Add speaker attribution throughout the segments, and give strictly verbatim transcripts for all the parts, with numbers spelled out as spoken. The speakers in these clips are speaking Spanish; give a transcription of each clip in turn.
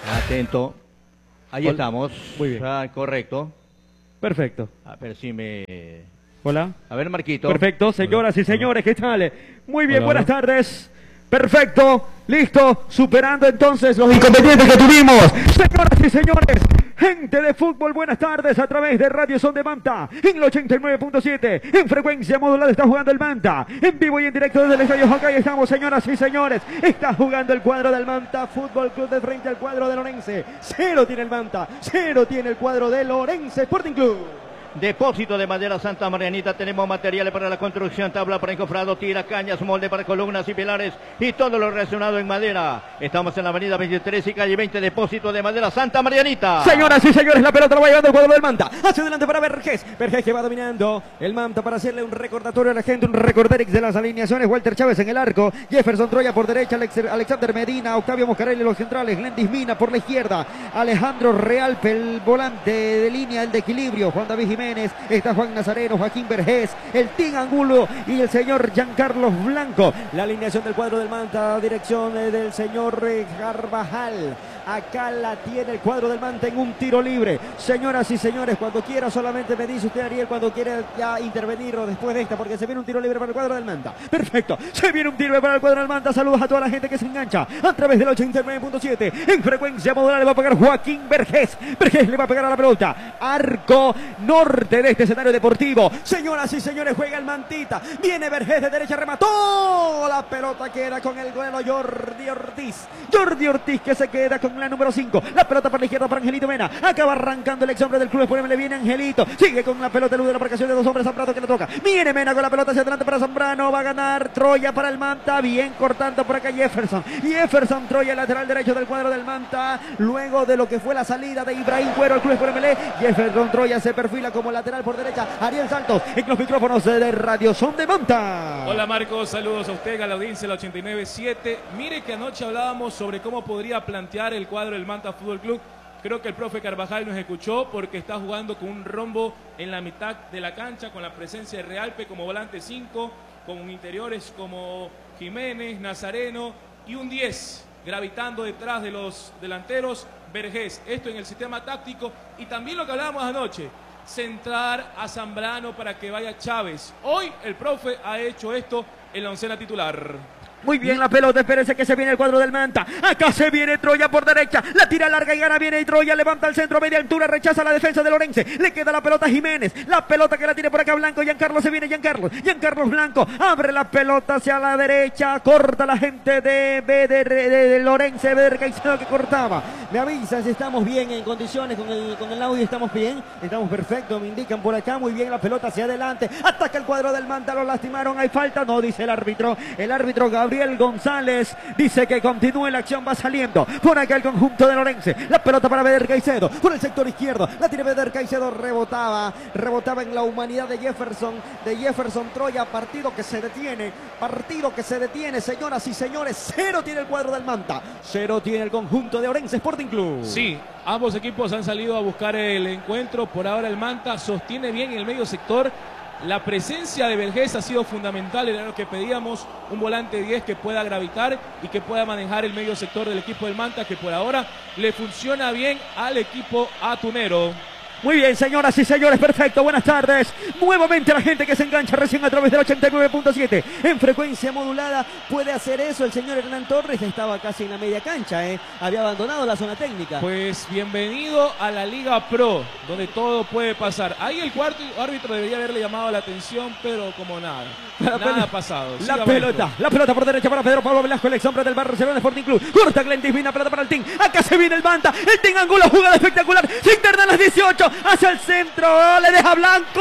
Speaker 1: Atento. Ahí
Speaker 2: Hola.
Speaker 1: estamos.
Speaker 2: Muy bien.
Speaker 1: Ah, correcto.
Speaker 2: Perfecto.
Speaker 1: A ver si me...
Speaker 2: Hola.
Speaker 1: A ver, Marquito.
Speaker 2: Perfecto, señoras y señores, ¿qué tal? Muy bien,
Speaker 1: Hola,
Speaker 2: buenas
Speaker 1: hola.
Speaker 2: tardes. Perfecto, listo, superando entonces los inconvenientes que tuvimos. Señoras y señores, gente de fútbol, buenas tardes a través de Radio Son de Manta, en el ochenta y nueve punto siete, en frecuencia modulada está jugando el Manta, en vivo y en directo desde el Estadio Hockey estamos, señoras y señores, está jugando el cuadro del Manta Fútbol Club de frente al cuadro de Lorense. Cero tiene el Manta, cero tiene el cuadro de Lorense Sporting Club.
Speaker 1: Depósito de madera Santa Marianita. Tenemos materiales para la construcción, tabla para encofrado, tira, cañas, molde para columnas y pilares y todo lo relacionado en madera. Estamos en la avenida veintitrés y calle veinte. Depósito de madera Santa Marianita.
Speaker 2: Señoras y señores, la pelota lo va llevando el cuadro del Manta. Hacia adelante para Vergés. Vergés que va dominando el Manta para hacerle un recordatorio a la gente, un recorderix de las alineaciones. Walter Chávez en el arco, Jefferson Troya por derecha, Alex, Alexander Medina, Octavio Moscarelli los centrales, Glendis Mina por la izquierda, Alejandro Realpe el volante de línea, el de equilibrio, Juan David Jiménez. Está Juan Nazareno, Joaquín Vergés, el Tin Angulo y el señor Giancarlos Blanco. La alineación del cuadro del Manta, dirección eh, del señor eh, Carvajal. Acá la tiene el cuadro del Manta en un tiro libre. Señoras y señores, cuando quiera solamente me dice usted, Ariel, cuando quiera ya intervenir o después de esta, porque se viene un tiro libre para el cuadro del Manta. Perfecto, se viene un tiro libre para el cuadro del Manta. Saludos a toda la gente que se engancha a través del ochenta y nueve punto siete. En frecuencia modulada le va a pegar Joaquín Vergés. Vergés le va a pegar a la pelota. Arco norte de este escenario deportivo. Señoras y señores, juega el Mantita. Viene Vergés de derecha, remató. La pelota queda con el duelo Jordi Ortiz. Jordi Ortiz que se queda con la número cinco. La pelota para la izquierda para Angelito Mena. Acaba arrancando el ex hombre del club. Después le viene Angelito. Sigue con la pelota, elude la marcación de dos hombres. Zambrano que le toca. Viene Mena con la pelota hacia adelante para Zambrano. Va a ganar Troya para el Manta. Bien cortando por acá Jefferson. Jefferson Troya, lateral derecho del cuadro del Manta. Luego de lo que fue la salida de Ibrahim Cuero al club Sport M L E. Jefferson Troya se perfila como lateral por derecha. Ariel Santos en los micrófonos de Radio Son de Manta.
Speaker 3: Hola Marcos, saludos a usted, a la audiencia del ochenta y nueve punto siete. Mire que anoche hablábamos sobre cómo podría plantear el cuadro del Manta Fútbol Club. Creo que el profe Carvajal nos escuchó porque está jugando con un rombo en la mitad de la cancha, con la presencia de Realpe como volante cinco, con interiores como Jiménez, Nazareno y un diez gravitando detrás de los delanteros, Vergés. Esto en el sistema táctico y también lo que hablábamos anoche, centrar a Zambrano para que vaya Chávez. Hoy el profe ha hecho esto en la oncena titular.
Speaker 2: Muy bien la pelota, espérense que se viene el cuadro del Manta. Acá se viene Troya por derecha. La tira larga y gana, viene Troya, levanta el centro, media altura, rechaza la defensa de Lorense. Le queda la pelota a Jiménez. La pelota que la tiene por acá Blanco. Giancarlo se viene, Giancarlo. Giancarlos Blanco abre la pelota hacia la derecha. Corta la gente de, de, de, de, de Lorense. Ver Caicedo que cortaba. Me avisan si estamos bien en condiciones con el, con el audio. Estamos bien, estamos perfectos. Me indican por acá. Muy bien la pelota hacia adelante. Ataca el cuadro del Manta. Lo lastimaron. Hay falta. No, dice el árbitro. El árbitro Gabriel González dice que continúe la acción, va saliendo por acá el conjunto de Lorense. La pelota para Beder Caicedo por el sector izquierdo, la tiene Beder Caicedo, rebotaba, rebotaba en la humanidad de Jefferson, de Jefferson Troya, partido que se detiene, partido que se detiene, señoras y señores. Cero tiene el cuadro del Manta, cero tiene el conjunto de Orense Sporting Club.
Speaker 3: Sí, ambos equipos han salido a buscar el encuentro. Por ahora el Manta sostiene bien en el medio sector. La presencia de Vergés ha sido fundamental, era lo que pedíamos, un volante diez que pueda gravitar y que pueda manejar el medio sector del equipo del Manta, que por ahora le funciona bien al equipo atunero.
Speaker 2: Muy bien, señoras y señores, perfecto, buenas tardes. Nuevamente la gente que se engancha recién a través del ochenta y nueve punto siete en frecuencia modulada puede hacer eso. El señor Hernán Torres estaba casi en la media cancha, ¿eh? Había abandonado la zona técnica.
Speaker 3: Pues bienvenido a la Liga Pro, donde todo puede pasar. Ahí el cuarto árbitro debería haberle llamado la atención, pero como nada,
Speaker 2: la
Speaker 3: nada ha pasado.
Speaker 2: La
Speaker 3: Siga
Speaker 2: pelota,
Speaker 3: Marco.
Speaker 2: la pelota por derecha para Pedro Pablo Velasco, el ex hombre del Barcelona Sporting Club. Corta Glendis Mina, pelota para el Team. Acá se viene el Manta, el Team Angulo, jugada espectacular. Se interna a las dieciocho, hacia el centro, le deja Blanco.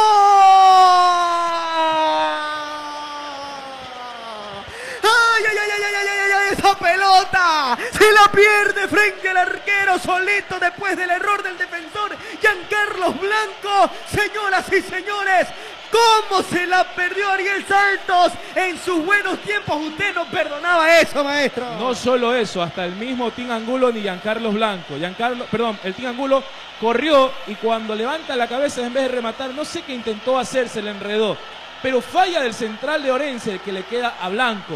Speaker 2: ¡Ay, ay, ay, ay, ay, ay, ay, ay! Esa pelota se la pierde frente al arquero solito después del error del defensor Giancarlos Blanco. Señoras y señores, ¿cómo se la perdió Ariel Santos? En sus buenos tiempos usted no perdonaba eso, maestro.
Speaker 3: No solo eso, hasta el mismo Tim Angulo ni Giancarlos Blanco. Giancarlo, perdón, el Tim Angulo corrió y cuando levanta la cabeza en vez de rematar, no sé qué intentó hacer, se le enredó. Pero falla del central de Orense, el que le queda a Blanco.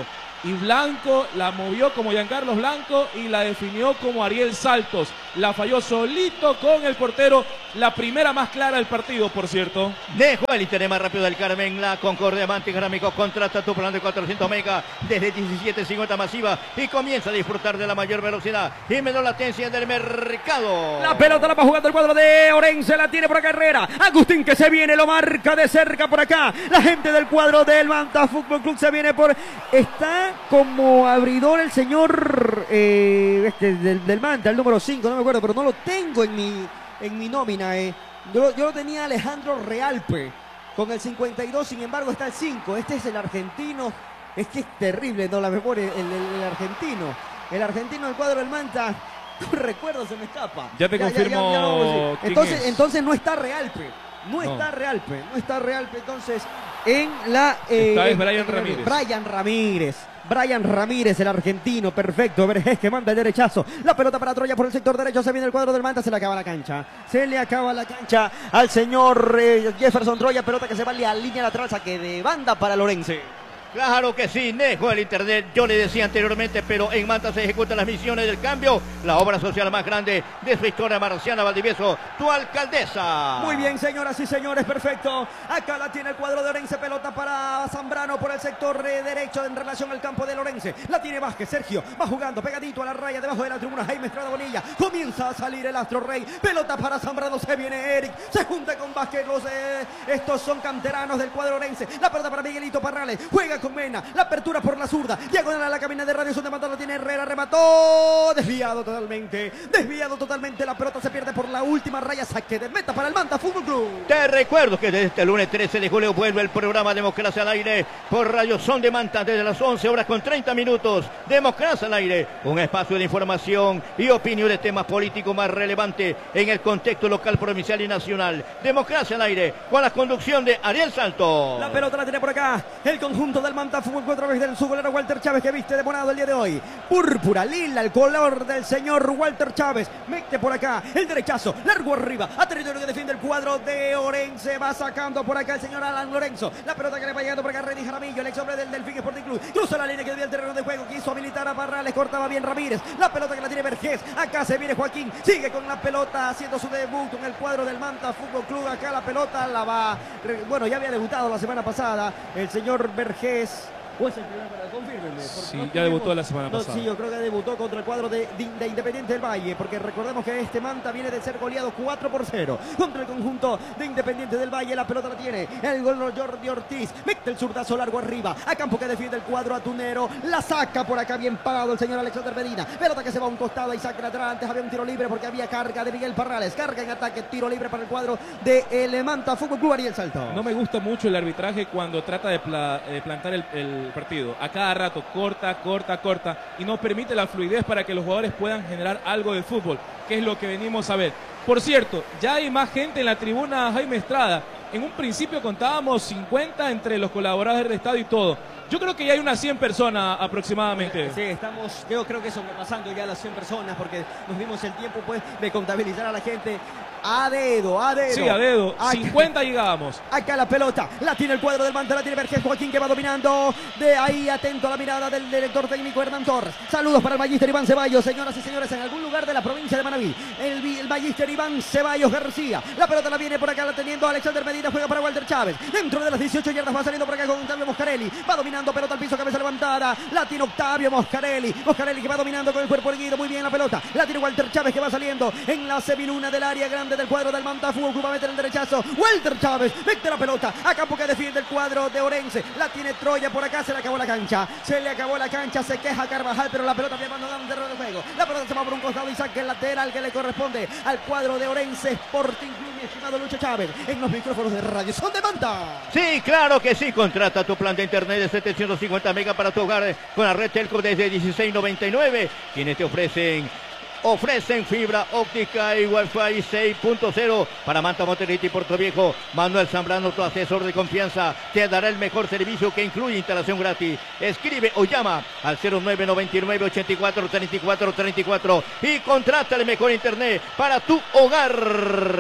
Speaker 3: y Blanco la movió como Giancarlos Blanco y la definió como Ariel Saltos. La falló solito con el portero, la primera más clara del partido, por cierto.
Speaker 1: Dejó el interés más rápido del Carmen, la Concordia Mantigrámico contrata tu plan de cuatrocientos mega desde diecisiete cincuenta masiva y comienza a disfrutar de la mayor velocidad y menor latencia del mercado.
Speaker 2: La pelota la va jugando el cuadro de Orense, la tiene por acá Herrera. Agustín que se viene, lo marca de cerca por acá. La gente del cuadro del Manta Fútbol Club se viene por... Está como abridor el señor eh, este, del, del Manta, el número cinco, no me acuerdo, pero no lo tengo en mi, en mi nómina. Eh. Yo, yo lo tenía Alejandro Realpe con el cincuenta y dos, sin embargo está el cinco. Este es el argentino. Es que es terrible, no la memoria, el, el, el argentino. El argentino del cuadro del Manta. No recuerdo, se me escapa.
Speaker 3: Ya te
Speaker 2: ya,
Speaker 3: confirmo.
Speaker 2: Ya, ya, ya,
Speaker 3: quién
Speaker 2: entonces,
Speaker 3: es.
Speaker 2: entonces no está Realpe. No, no está Realpe. No está Realpe. Entonces, en la. Eh,
Speaker 3: Esta es
Speaker 2: en,
Speaker 3: Brian
Speaker 2: en,
Speaker 3: Ramírez.
Speaker 2: Brian Ramírez. Brian Ramírez, el argentino, perfecto. Vergés que manda el derechazo. La pelota para Troya por el sector derecho. Se viene el cuadro del Manta. Se le acaba la cancha. Se le acaba la cancha al señor eh, Jefferson Troya. Pelota que se va a línea lateral. Saque de banda para Lorense.
Speaker 1: Claro que sí, Nejo el internet, yo le decía anteriormente, pero en Manta se ejecutan las misiones del cambio, la obra social más grande de su historia. Marciana Valdivieso, tu alcaldesa.
Speaker 2: Muy bien, señoras y señores, perfecto. Acá la tiene el cuadro de Orense, pelota para Zambrano por el sector derecho en relación al campo de Lorense. La tiene Vázquez, Sergio, va jugando pegadito a la raya debajo de la tribuna. Jaime Estrada Bonilla, comienza a salir el Astro Rey, pelota para Zambrano, se viene Eric, se junta con Vázquez, los, eh, estos son canteranos del cuadro Orense. La pelota para Miguelito Parrales, juega con Mena, la apertura por la zurda, diagonal a la cabina de Radio Son de Manta, la tiene Herrera, remató, desviado totalmente, desviado totalmente, la pelota se pierde por la última raya, saque de meta para el Manta Fútbol Club.
Speaker 1: Te recuerdo que desde este lunes trece de julio vuelve el programa Democracia al Aire por Radio Son de Manta desde las once horas con treinta minutos. Democracia al Aire, un espacio de información y opinión de temas políticos más relevantes en el contexto local, provincial y nacional. Democracia al Aire con la conducción de Ariel Salto.
Speaker 2: La pelota la tiene por acá el conjunto del Manta Fútbol Club a través del su golero Walter Chávez, que viste de morado el día de hoy. Púrpura, lila, el color del señor Walter Chávez. Mete por acá el derechazo, largo arriba, a territorio que defiende el cuadro de Orense. Va sacando por acá el señor Alan Lorenzo. La pelota que le va llegando por acá Reddy Jaramillo, el ex hombre del Delfín Sporting Club. Cruza la línea que debía el terreno de juego, quiso habilitar a Parrales, cortaba bien Ramírez. La pelota que la tiene Vergés. Acá se viene Joaquín, sigue con la pelota haciendo su debut en el cuadro del Manta Fútbol Club. Acá la pelota la va, bueno, ya había debutado la semana pasada el señor Vergés. ¿O es el primer para confirmenme?
Speaker 3: Sí,
Speaker 2: no
Speaker 3: ya debutó la semana
Speaker 2: no,
Speaker 3: pasada.
Speaker 2: Sí, yo creo que debutó contra el cuadro de, de, de Independiente del Valle, porque recordemos que este Manta viene de ser goleado cuatro por cero contra el conjunto de Independiente del Valle. La pelota la tiene el gol Jordi Ortiz, mete el zurdazo largo arriba, a campo que defiende el cuadro atunero, la saca por acá bien pagado el señor Alexander Medina. Pelota que se va a un costado y saca lateral. Antes había un tiro libre porque había carga de Miguel Parrales, carga en ataque, tiro libre para el cuadro de el Manta Fútbol Club. Ariel Salto.
Speaker 3: No me gusta mucho el arbitraje cuando trata de pla, eh, plantar el, el partido. Acá cada rato corta, corta, corta y no permite la fluidez para que los jugadores puedan generar algo de fútbol, que es lo que venimos a ver. Por cierto, ya hay más gente en la tribuna Jaime Estrada. En un principio contábamos cincuenta entre los colaboradores del estadio y todo. Yo creo que ya hay unas cien personas aproximadamente.
Speaker 2: Sí, estamos, yo creo que sobrepasando ya las cien personas porque nos dimos el tiempo pues de contabilizar a la gente a dedo, a dedo.
Speaker 3: Sí, a dedo.
Speaker 2: Acá,
Speaker 3: cincuenta llegábamos.
Speaker 2: Acá la pelota, la tiene el cuadro del Manta, la tiene Vergés, Joaquín que va dominando. De ahí atento a la mirada del director técnico Hernán Torres. Saludos para el magíster Iván Ceballos, señoras y señores, en algún lugar de la provincia de Manabí. El, el magíster Iván Ceballos García. La pelota la viene por acá, la teniendo Alexander Medina, juega para Walter Chávez. Dentro de las dieciocho yardas va saliendo por acá con Octavio Moscarelli. Va dominando, pelota al piso, cabeza levantada. La tiene Octavio Moscarelli. Moscarelli que va dominando con el cuerpo erguido. Muy bien la pelota. La tiene Walter Chávez que va saliendo en la semiluna del área grande del cuadro del Manta Fútbol Club. Va a meter el derechazo. Walter Chávez mete la pelota a campo que defiende el cuadro de Orense. La tiene Troya por acá. Se le acabó la cancha. Se le acabó la cancha. Se queja Carvajal, pero la pelota viene abandonada en terreno de juego. La pelota se va por un costado y saque el lateral que le corresponde al cuadro de Orense Sporting Club. Mi estimado Lucho Chávez en los micrófonos de Radio Son de Manta.
Speaker 1: Sí, claro que sí. Contrata tu plan de internet de setecientos cincuenta megas para tu hogar con la red Telco desde dieciséis noventa y nueve. Quienes te ofrecen Ofrecen fibra óptica y Wi-Fi seis punto cero para Manta, Monterrey y Puerto Viejo. Manuel Zambrano, tu asesor de confianza, te dará el mejor servicio que incluye instalación gratis. Escribe o llama al cero nueve noventa y nueve ochenta y cuatro treinta y cuatro treinta y cuatro y contrata el mejor internet para tu hogar.
Speaker 2: Muy bien.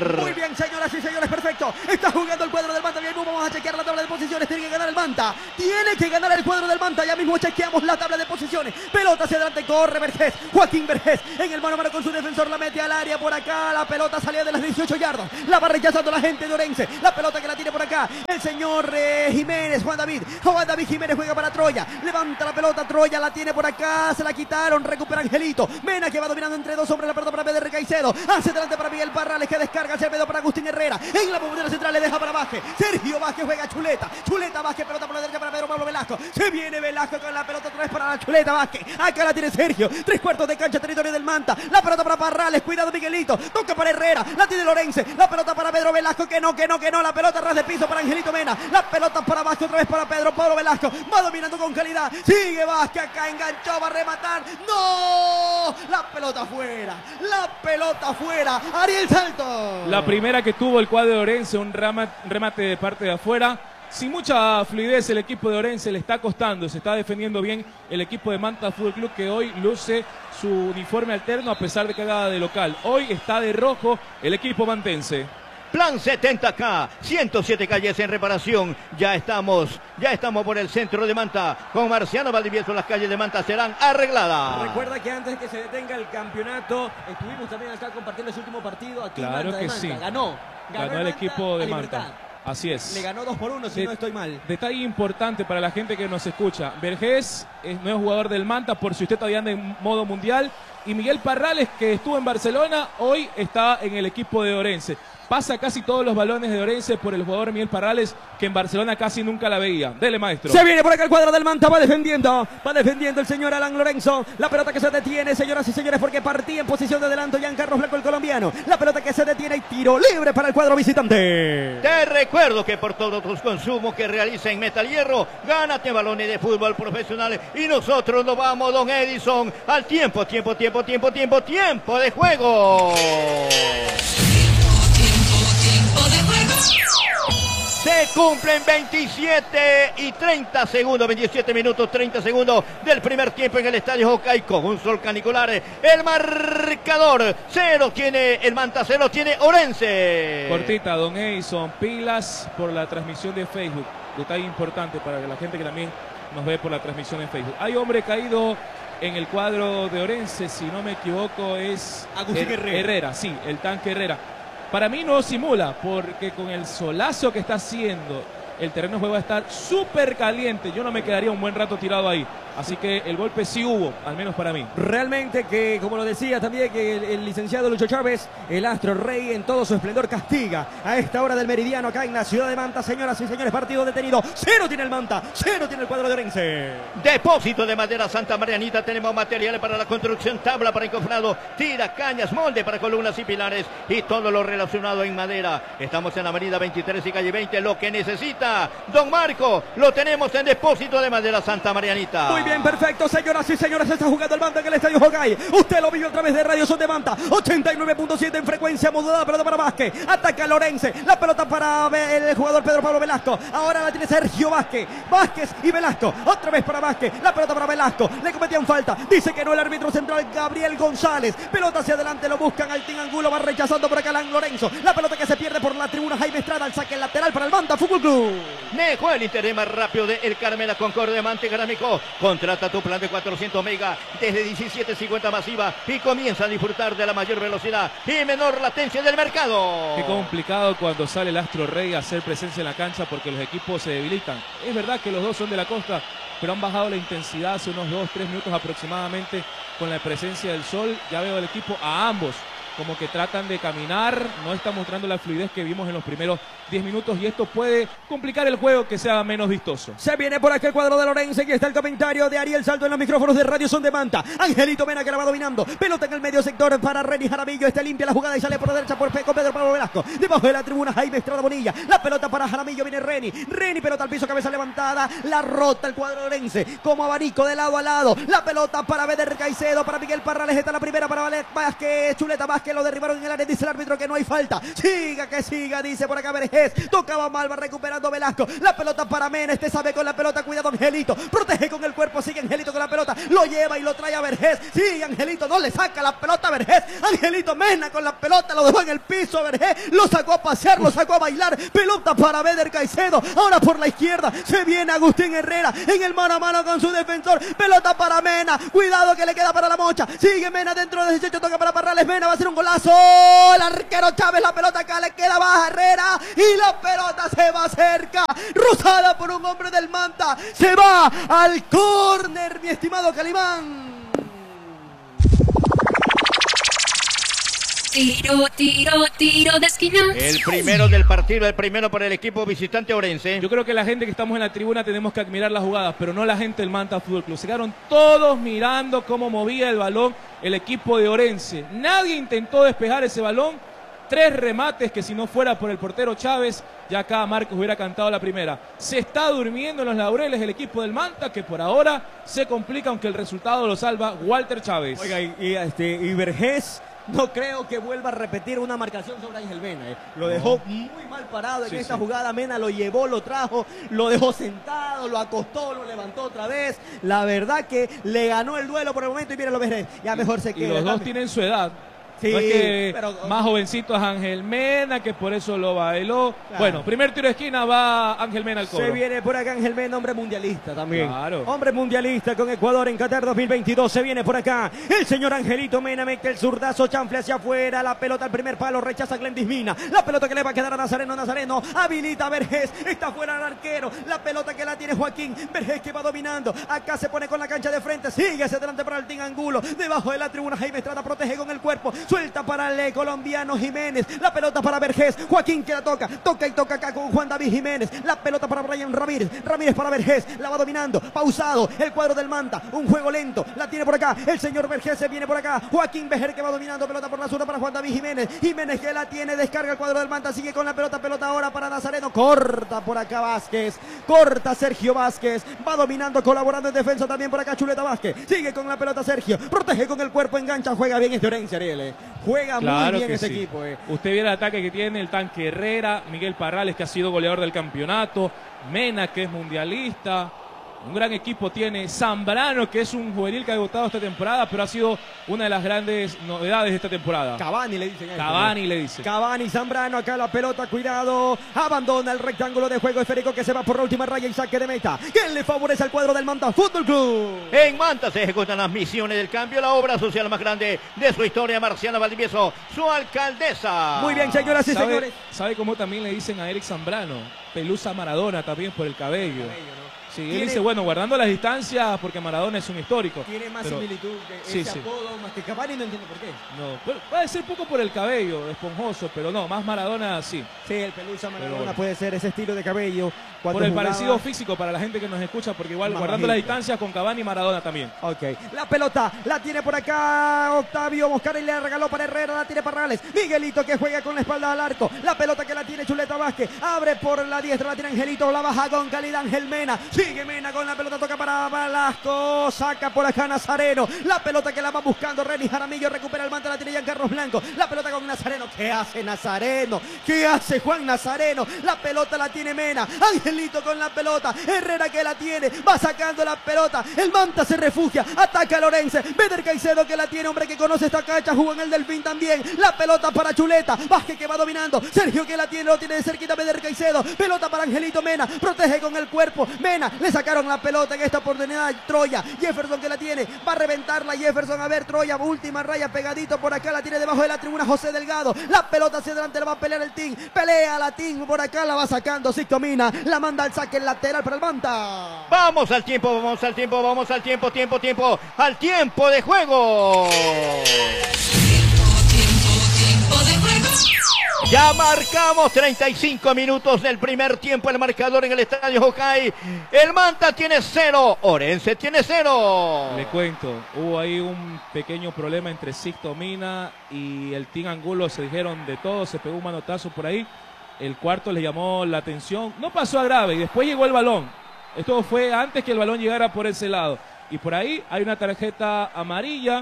Speaker 2: bien, señoras y señores, perfecto. Está jugando el cuadro del Manta. Bien, vamos a chequear la tabla de posiciones. Tiene que ganar el Manta. Tiene que ganar el cuadro del Manta. Ya mismo chequeamos la tabla de posiciones. Pelota hacia adelante, corre Vergés. Joaquín Vergés en el mano a mano con su defensor. La mete al área por acá. La pelota salía de las dieciocho yardas. La va rechazando la gente de Orense. La pelota que la tiene por acá el señor eh, Jiménez. Juan David. Juan David Jiménez juega para Troya. Levanta la pelota. Troya la tiene por acá. Se la quitaron. Recupera Angelito. Mena que va dominando entre dos hombres. La pelota para Pedro Caicedo. Hacia adelante para Miguel Parrales que descarga el cervedo para Agustín Herrera. En la bombonera central le deja para Vázquez. Sergio Vázquez juega Chuleta. Chuleta Vázquez. Pelota por la derecha para Pedro Pablo Velasco. Se viene Velasco con la pelota otra vez para la Chuleta Vázquez. Acá la tiene Sergio. Tres cuartos de cancha, territorio del Manta. La pelota para Parrales. Cuidado Miguelito. Toca para Herrera. La tiene Lorense. La pelota para Pedro Velasco. Que no, que no, que no. La pelota ras de piso para Angelito Mena. La pelota para Vázquez otra vez para Pedro Pablo Velasco. Va dominando con calidad. Sigue Vázquez acá. Enganchó. Va a rematar. ¡No! La pelota afuera. La pelota afuera. Ariel Salto.
Speaker 3: La primera que tuvo el cuadro de Orense, un remate de parte de afuera. Sin mucha fluidez el equipo de Orense, le está costando, se está defendiendo bien el equipo de Manta Fútbol Club, que hoy luce su uniforme alterno a pesar de que haga de local. Hoy está de rojo el equipo mantense.
Speaker 1: Plan setenta K, ciento siete calles en reparación. Ya estamos, ya estamos por el centro de Manta. Con Marciano Valdivieso las calles de Manta serán arregladas.
Speaker 2: Recuerda que antes de que se detenga el campeonato, estuvimos también acá compartiendo ese último partido aquí
Speaker 3: claro
Speaker 2: en Manta
Speaker 3: que
Speaker 2: de Manta.
Speaker 3: sí.
Speaker 2: Ganó, ganó,
Speaker 3: ganó el equipo de Manta.
Speaker 2: Libertad.
Speaker 3: Así es.
Speaker 2: Le ganó dos por uno, si
Speaker 3: de,
Speaker 2: no estoy mal.
Speaker 3: Detalle importante para la gente que nos escucha. Vergés es nuevo jugador del Manta, por si usted todavía anda en modo mundial. Y Miguel Parrales, que estuvo en Barcelona, hoy está en el equipo de Orense. Pasa casi todos los balones de Orense por el jugador Miguel Parrales, que en Barcelona casi nunca la veía. Dele, maestro.
Speaker 2: Se viene por acá el cuadro del Manta, va defendiendo. Va defendiendo el señor Alan Lorenzo. La pelota que se detiene, señoras y señores, porque partía en posición de adelanto Giancarlo Blanco, el colombiano. La pelota que se detiene y tiro libre para el cuadro visitante.
Speaker 1: Te recuerdo que por todos tus consumos que realiza en Metal Hierro, gánate balones de fútbol profesionales. Y nosotros nos vamos, don Edison, al tiempo, tiempo, tiempo, tiempo, tiempo, tiempo de juego. Se cumplen veintisiete y treinta segundos, veintisiete minutos, treinta segundos del primer tiempo en el Estadio Hokkaido con un sol canicular. El marcador, cero tiene el Manta, cero tiene Orense.
Speaker 3: Cortita, don Edison, pilas por la transmisión de Facebook. Detalle importante para la gente que también nos ve por la transmisión en Facebook. Hay hombre caído en el cuadro de Orense, si no me equivoco es
Speaker 2: Agustín Herrera.
Speaker 3: Herrera, sí, el tanque Herrera. Para mí no simula, porque con el solazo que está haciendo, el terreno de juego va a estar súper caliente. Yo no me quedaría un buen rato tirado ahí. Así que el golpe sí hubo, al menos para mí.
Speaker 2: Realmente que, como lo decía también, que el, el licenciado Lucho Chávez, el astro rey en todo su esplendor castiga a esta hora del meridiano acá en la ciudad de Manta. Señoras y señores, partido detenido. Cero tiene el Manta, cero tiene el cuadro de Orense.
Speaker 1: Depósito de madera Santa Marianita. Tenemos materiales para la construcción, tabla para encofrado, tira, cañas, molde para columnas y pilares y todo lo relacionado en madera. Estamos en la avenida veintitrés y calle veinte. Lo que necesita don Marco lo tenemos en Depósito de madera Santa Marianita.
Speaker 2: Muy bien, perfecto, señoras y señores, está jugando el Manta en el Estadio Hokkaido. Usted lo vive a través de Radio Son de Manta, ochenta y nueve punto siete en frecuencia modulada. Pelota para Vázquez, ataca Lorense, la pelota para el jugador Pedro Pablo Velasco. Ahora la tiene Sergio Vázquez, Vázquez y Velasco, otra vez para Vázquez, la pelota para Velasco, le cometían falta, dice que no el árbitro central Gabriel González. Pelota hacia adelante, lo buscan al Team Angulo, va rechazando por acá Alan Lorenzo. La pelota que se pierde por la tribuna Jaime Estrada, al saque lateral para el Manta Fútbol Club.
Speaker 1: Mejor el interés más rápido de El Carmen, la Concordia, Mante Grámico. Contrata tu plan de cuatrocientos mega desde diecisiete cincuenta masiva y comienza a disfrutar de la mayor velocidad y menor latencia del mercado.
Speaker 3: Qué complicado cuando sale el astro rey a hacer presencia en la cancha porque los equipos se debilitan. Es verdad que los dos son de la costa, pero han bajado la intensidad hace unos dos, tres minutos aproximadamente con la presencia del sol. Ya veo el equipo a ambos como que tratan de caminar, no está mostrando la fluidez que vimos en los primeros diez minutos y esto puede complicar el juego, que sea menos vistoso.
Speaker 2: Se viene por aquí el cuadro de Lorense. Aquí está el comentario de Ariel Salto en los micrófonos de Radio Son de Manta. Angelito Mena que la va dominando. Pelota en el medio sector para Reni Jaramillo. Está limpia la jugada y sale por la derecha por con Pedro Pablo Velasco. Debajo de la tribuna Jaime Estrada Bonilla. La pelota para Jaramillo. Viene Reni. Reni, pelota al piso, cabeza levantada. La rota el cuadro de Lorense como abanico de lado a lado. La pelota para Beder Caicedo, para Miguel Parrales. Está la primera para Vázquez. Chuleta Vázquez. Vázquez, lo derribaron en el área, dice el árbitro que no hay falta. Siga, que siga, dice por acá Vergés. Tocaba mal, va recuperando Velasco. La pelota para Mena, este sabe con la pelota, cuidado Angelito. Protege con el cuerpo, sigue Angelito con la pelota. Lo lleva y lo trae a Vergés. Sigue Angelito, no le saca la pelota a Vergés. Angelito Mena con la pelota, lo dejó en el piso Vergés. Lo sacó a pasear, lo sacó a bailar. Pelota para Beder Caicedo. Ahora por la izquierda se viene Agustín Herrera en el mano a mano con su defensor. Pelota para Mena. Cuidado que le queda para la Mocha. Sigue Mena dentro de dieciocho, toca para Parrales. Mena va a hacer un golazo. El arquero Chávez, la pelota acá le queda baja Herrera. Y la pelota se va cerca. Rozada por un hombre del Manta. Se va al córner, mi estimado Calimán.
Speaker 4: Tiro, tiro, tiro de esquina.
Speaker 1: El primero del partido, el primero para el equipo visitante Orense.
Speaker 3: Yo creo que la gente que estamos en la tribuna tenemos que admirar las jugadas, pero no la gente del Manta Fútbol Club. Se quedaron todos mirando cómo movía el balón el equipo de Orense. Nadie intentó despejar ese balón. Tres remates que si no fuera por el portero Chávez, ya acá Marcos hubiera cantado la primera. Se está durmiendo en los laureles el equipo del Manta, que por ahora se complica, aunque el resultado lo salva Walter Chávez.
Speaker 2: Oiga, y, y, este, y Vergés no creo que vuelva a repetir una marcación sobre Ángel Mena. Eh. Lo dejó no. muy mal parado en sí, esta sí. jugada. Mena lo llevó, lo trajo, lo dejó sentado, lo acostó, lo levantó otra vez. La verdad que le ganó el duelo por el momento y mira lo Vergés. Ya mejor se queda.
Speaker 3: Y los dos tienen su edad.
Speaker 2: Sí,
Speaker 3: no es que
Speaker 2: pero
Speaker 3: más jovencito es Ángel Mena, que por eso lo bailó.
Speaker 2: Claro.
Speaker 3: Bueno, primer tiro de esquina, va Ángel Mena al cobro.
Speaker 2: Se viene por acá Ángel Mena, hombre mundialista también.
Speaker 3: Claro.
Speaker 2: Hombre mundialista con Ecuador en Qatar dos mil veintidós. Se viene por acá el señor Angelito Mena, mete el zurdazo, chanfle hacia afuera. La pelota al primer palo, rechaza Glendis Mina. La pelota que le va a quedar a Nazareno. Nazareno habilita a Vergés. Está fuera el arquero. La pelota que la tiene Joaquín. Vergés que va dominando. Acá se pone con la cancha de frente. Sigue hacia adelante para el Team Angulo. Debajo de la tribuna Jaime Estrada protege con el cuerpo. Suelta para el colombiano Jiménez, la pelota para Vergés, Joaquín que la toca, toca y toca acá con Juan David Jiménez, la pelota para Brian Ramírez, Ramírez para Vergés, la va dominando, pausado, el cuadro del Manta, un juego lento, la tiene por acá, el señor Vergés se viene por acá, Joaquín Vejer que va dominando, pelota por la zurda para Juan David Jiménez, Jiménez que la tiene, descarga el cuadro del Manta, sigue con la pelota, pelota ahora para Nazareno, corta por acá Vázquez, corta Sergio Vázquez, va dominando, colaborando en defensa también por acá Chuleta Vázquez, sigue con la pelota Sergio, protege con el cuerpo, engancha, juega bien este Orense, Ariel, juega
Speaker 3: claro.
Speaker 2: Muy bien
Speaker 3: que
Speaker 2: ese
Speaker 3: sí.
Speaker 2: equipo. Eh.
Speaker 3: Usted viera el ataque que tiene el tanque Herrera, Miguel Parrales que ha sido goleador del campeonato, Mena que es mundialista. Un gran equipo tiene Zambrano, que es un juvenil que ha debutado esta temporada, pero ha sido una de las grandes novedades de esta temporada.
Speaker 2: Cavani le dicen.
Speaker 3: Cavani ¿no? le dice.
Speaker 2: Cavani, Zambrano, acá la pelota, cuidado. Abandona el rectángulo de juego esférico que se va por la última raya y saque de meta. ¿Quién le favorece al cuadro del Manta Fútbol Club?
Speaker 1: En Manta se ejecutan las misiones del cambio, la obra social más grande de su historia, Marciana Valdivieso, su alcaldesa.
Speaker 2: Muy bien, señoras y
Speaker 3: ¿Sabe,
Speaker 2: señores.
Speaker 3: ¿Sabe cómo también le dicen a Eric Zambrano? Pelusa Maradona también por el cabello. El cabello ¿no? Sí, él dice, bueno, guardando las distancias, porque Maradona es un histórico.
Speaker 2: Tiene más
Speaker 3: pero,
Speaker 2: similitud que
Speaker 3: sí,
Speaker 2: ese
Speaker 3: sí.
Speaker 2: apodo, más que Cavani, no entiendo por qué.
Speaker 3: No, bueno, puede ser poco por el cabello, esponjoso, pero no, más Maradona sí.
Speaker 2: Sí, el Pelusa Maradona
Speaker 3: bueno.
Speaker 2: puede ser ese estilo de cabello.
Speaker 3: Por el
Speaker 2: jugaba...
Speaker 3: parecido físico para la gente que nos escucha, porque igual
Speaker 2: Más
Speaker 3: guardando
Speaker 2: bajito.
Speaker 3: las distancias con Cavani y Maradona también.
Speaker 2: Ok, la pelota la tiene por acá Octavio Moscara y le regaló para Herrera, la tiene Parrales. Miguelito que juega con la espalda al arco. La pelota que la tiene Chuleta Vázquez. Abre por la diestra, la tiene Angelito, la baja con calidad Ángel Mena. Sigue Mena con la pelota, toca para Velasco. Saca por acá Nazareno. La pelota que la va buscando Renis Jaramillo, recupera el Manta, la tiene Giancarlos Blanco. La pelota con Nazareno. ¿Qué hace Nazareno? ¿Qué hace Juan Nazareno? La pelota la tiene Mena. Angelito con la pelota. Herrera que la tiene, va sacando la pelota, el Manta se refugia, ataca a Lorense, Beder Caicedo que la tiene, hombre que conoce esta cancha, jugó en el Delfín también, la pelota para Chuleta, Vázquez que va dominando, Sergio que la tiene, lo tiene de cerquita Beder Caicedo, pelota para Angelito Mena, protege con el cuerpo, Mena, le sacaron la pelota en esta oportunidad, Troya, Jefferson que la tiene, va a reventarla Jefferson, a ver Troya, última raya pegadito por acá, la tiene debajo de la tribuna José Delgado, la pelota hacia adelante, la va a pelear el Team, pelea la Team, por acá la va sacando Sixto Mina, la manda al saque lateral para el Manta.
Speaker 1: Vamos al tiempo, vamos al tiempo, vamos al tiempo, tiempo, tiempo, al tiempo de juego. Ya marcamos treinta y cinco minutos del primer tiempo, el marcador en el estadio Jocay. El Manta tiene cero, Orense tiene cero.
Speaker 3: Le cuento, hubo ahí un pequeño problema entre Sixto Mina y el Team Angulo, se dijeron de todo, se pegó un manotazo por ahí. El cuarto le llamó la atención, no pasó a grave y después llegó el balón. Esto fue antes que el balón llegara por ese lado. Y por ahí hay una tarjeta amarilla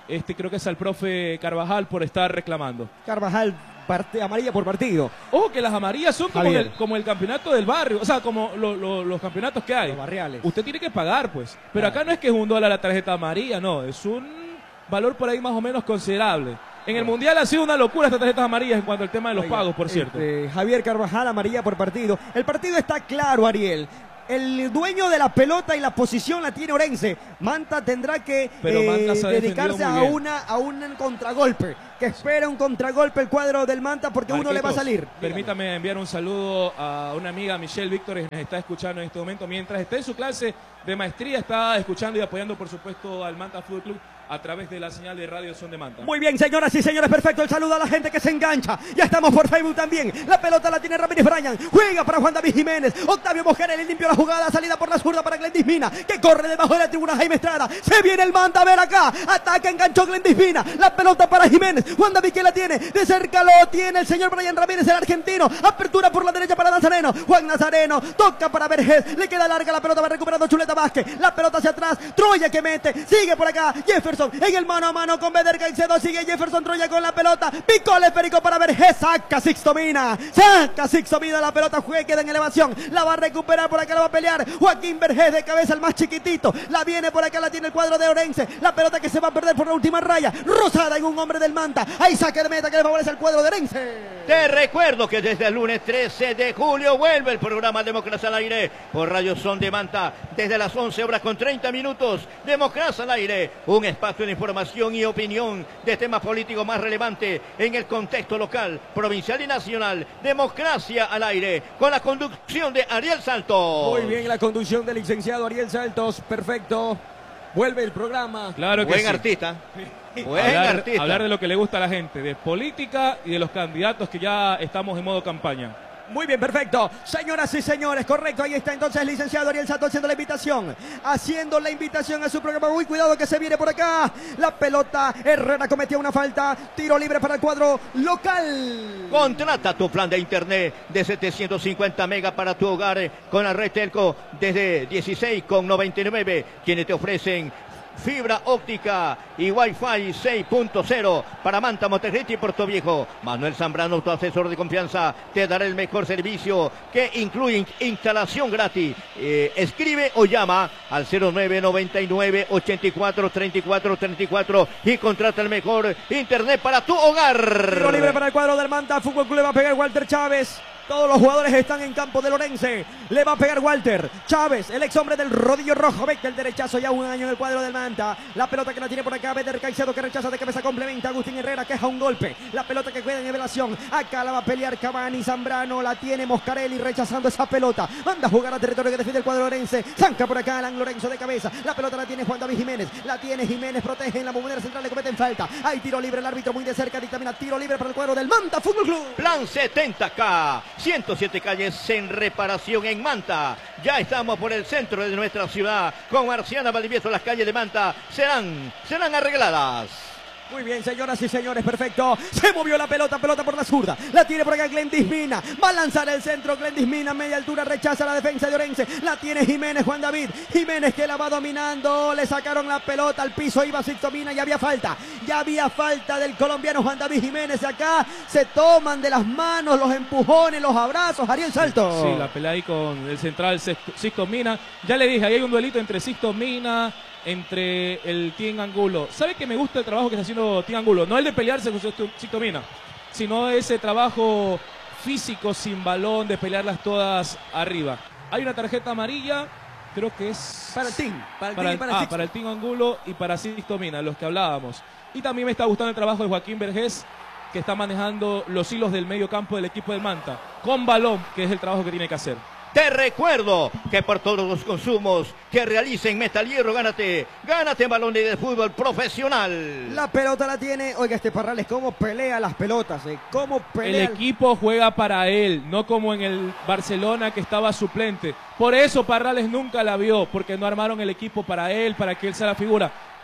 Speaker 3: este creo que es al profe Carvajal por estar reclamando.
Speaker 2: Carvajal, parte, amarilla por partido.
Speaker 3: Ojo que las amarillas son como
Speaker 2: Javier.
Speaker 3: el, como el campeonato del barrio, o sea, como lo, lo, los campeonatos que hay.
Speaker 2: Los barriales.
Speaker 3: Usted tiene que pagar, pues. Pero
Speaker 2: Claro.
Speaker 3: acá no es que es un dólar la tarjeta amarilla, no, es un valor por ahí más o menos considerable. En el Mundial ha sido una locura estas tarjetas amarillas en cuanto al tema de los
Speaker 2: Oiga,
Speaker 3: pagos, por cierto.
Speaker 2: este, Javier Carvajal, amarilla por partido. El partido está claro, Ariel. El dueño de la pelota y la posición la tiene Orense. Manta tendrá que
Speaker 3: Pero
Speaker 2: eh,
Speaker 3: Manta se ha
Speaker 2: dedicarse
Speaker 3: defendido muy
Speaker 2: a
Speaker 3: bien.
Speaker 2: una a un contragolpe. Que espera un contragolpe el cuadro del Manta porque uno le va a
Speaker 3: Marquitos,
Speaker 2: salir.
Speaker 3: Permítame enviar un saludo a una amiga, Michelle Víctor, que nos está escuchando en este momento. Mientras está en su clase de maestría, está escuchando y apoyando, por supuesto, al Manta Fútbol Club a través de la señal de Radio Son de Manta.
Speaker 2: Muy bien, señoras y señores, perfecto. El saludo a la gente que se engancha. Ya estamos por Facebook también. La pelota la tiene Ramírez Bryan. Juega para Juan David Jiménez. Octavio Mojarelli limpio la jugada. Salida por la zurda para Glendis Mina, que corre debajo de la tribuna Jaime Estrada. Se viene el Manta, a ver acá. Ataca, enganchó Glendis Mina. La pelota para Jiménez. Juan David que la tiene. De cerca lo tiene el señor Brian Ramírez, el argentino. Apertura por la derecha para Nazareno. Juan Nazareno toca para Vergés. Le queda larga la pelota. Va recuperando Chuleta Vázquez. La pelota hacia atrás. Troya que mete. Sigue por acá. Jefferson en el mano a mano con Beder Caicedo. Sigue Jefferson Troya con la pelota. Picó el esférico para Vergés. Saca Sixto Mina. Saca Sixto Mina. La pelota juega, queda en elevación. La va a recuperar por acá. La va a pelear Joaquín Vergés de cabeza, el más chiquitito. La viene por acá. La tiene el cuadro de Orense. La pelota que se va a perder por la última raya. Rosada en un hombre del Manta. Ahí saque de meta que le favorece al cuadro de Orense.
Speaker 1: Te recuerdo que desde el lunes trece de julio vuelve el programa Democracia al Aire por Radio Son de Manta. Desde las once horas con treinta minutos, Democracia al Aire, un espacio de información y opinión de temas políticos más relevantes en el contexto local, provincial y nacional. Democracia al Aire, con la conducción de Ariel Saltos.
Speaker 2: Muy bien, la conducción del licenciado Ariel Saltos. Perfecto. Vuelve el programa.
Speaker 3: Claro que
Speaker 1: Buen
Speaker 3: sí.
Speaker 1: artista. Buen
Speaker 3: Hablar,
Speaker 1: artista.
Speaker 3: hablar de lo que le gusta a la gente, de política y de los candidatos que ya estamos en modo campaña.
Speaker 2: Muy bien, perfecto. Señoras y señores, correcto. Ahí está entonces el licenciado Ariel Salto haciendo la invitación. Haciendo la invitación a su programa. Muy cuidado que se viene por acá. La pelota. Herrera cometió una falta. Tiro libre para el cuadro local.
Speaker 1: Contrata tu plan de internet de setecientos cincuenta megas para tu hogar con la red Telco desde dieciséis con noventa y nueve, quienes te ofrecen fibra óptica y Wi-Fi seis punto cero para Manta, Monterrey y Puerto Viejo. Manuel Zambrano, tu asesor de confianza, te dará el mejor servicio que incluye instalación gratis. Eh, escribe o llama al cero nueve noventa y nueve ochenta y cuatro treinta y cuatro treinta y cuatro y contrata el mejor internet para tu hogar.
Speaker 2: Tiro libre para el cuadro del Manta. Fútbol Club le va a pegar Walter Chávez. Todos los jugadores están en campo de Lorense. Le va a pegar Walter Chávez, el ex hombre del rodillo rojo. Vete el derechazo, ya un año en el cuadro del Manta. La pelota que la tiene por acá, Beder Caicedo que rechaza de cabeza, complementa. Agustín Herrera queja un golpe. La pelota que queda en elevación. Acá la va a pelear Cavani. Zambrano la tiene Moscarelli rechazando esa pelota. Manda a jugar a territorio que defiende el cuadro Lorense. Zanca por acá Alan Lorenzo de cabeza. La pelota la tiene Juan David Jiménez. La tiene Jiménez, protege en la bombonera central, le cometen falta. Hay tiro libre, el árbitro muy de cerca dictamina tiro libre para el cuadro del Manta Fútbol Club.
Speaker 1: Plan setenta K, ciento siete calles en reparación en Manta. Ya estamos por el centro de nuestra ciudad. Con Marciana Valdivieso, las calles de Manta serán, serán arregladas.
Speaker 2: Muy bien, señoras y señores, perfecto. Se movió la pelota, pelota por la zurda. La tiene por acá Glendis Mina. Va a lanzar el centro, Glendis Mina, media altura, rechaza la defensa de Orense. La tiene Jiménez, Juan David. Jiménez que la va dominando. Le sacaron la pelota al piso, iba Sixto Mina. Ya había falta. Ya había falta del colombiano Juan David Jiménez. Acá se toman de las manos los empujones, los abrazos. Ariel Salto.
Speaker 3: Sí, la pelea ahí con el central Sixto Mina. Ya le dije, ahí hay un duelito entre Sixto Mina, entre el Team Angulo. ¿Sabe que me gusta el trabajo que está haciendo Team Angulo? No el de pelearse con Sixto Mina, sino ese trabajo físico sin balón, de pelearlas todas arriba. Hay una tarjeta amarilla, creo que es
Speaker 2: Para el Team. Para el
Speaker 3: para
Speaker 2: Team
Speaker 3: el,
Speaker 2: y para
Speaker 3: ah,
Speaker 2: Sixto.
Speaker 3: para el Team Angulo y para Sixto Mina, los que hablábamos. Y también me está gustando el trabajo de Joaquín Vergés, que está manejando los hilos del medio campo del equipo del Manta, con balón, que es el trabajo que tiene que hacer.
Speaker 1: Te recuerdo que por todos los consumos que realicen Metal Hierro, gánate, gánate balones de fútbol profesional.
Speaker 2: La pelota la tiene. Oiga, este Parrales, cómo pelea las pelotas, eh. Cómo pelea.
Speaker 3: El equipo juega para él, no como en el Barcelona que estaba suplente. Por eso Parrales nunca la vio, porque no armaron el equipo para él, para que él sea la figura.